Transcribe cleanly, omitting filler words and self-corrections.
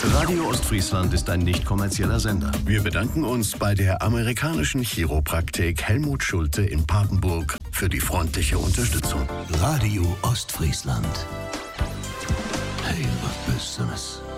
Radio Ostfriesland ist ein nicht kommerzieller Sender. Wir bedanken uns bei der amerikanischen Chiropraktik Helmut Schulte in Papenburg für die freundliche Unterstützung. Radio Ostfriesland. Heel wat Besseres.